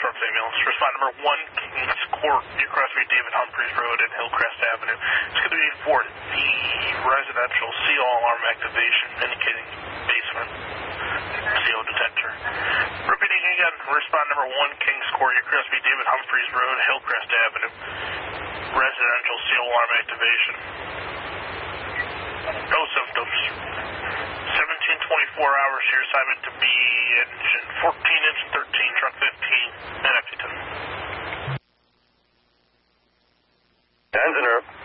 Sheriff's Ambulance. Respond number 1, Kings Court, New Crosby, David Humphreys Road, and Hillcrest Avenue. It's going to be for the residential CO alarm activation, indicating basement CO detector. Repeating again, respond number 1, Kings Court, New Crosby, David Humphreys Road, Hillcrest Avenue. Residential CO alarm activation. No symptoms. 1724 hours to your assignment to be engine 14, engine 13, truck 15, and F-10. Engine room.